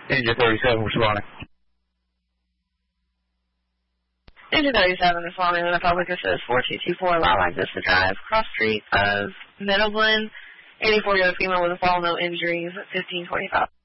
Ninja 37, responding. Ninja 37, responding to the public assist 4224 Lilac Vista Drive, cross street of Meadowglen. 84-year-old female with a fall, no injuries, 1525.